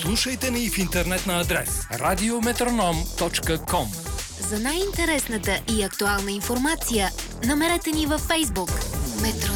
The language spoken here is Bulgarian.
Слушайте ни в интернет на адрес radiometronom.com. За най-интересната и актуална информация намерете ни във Facebook. Метроном.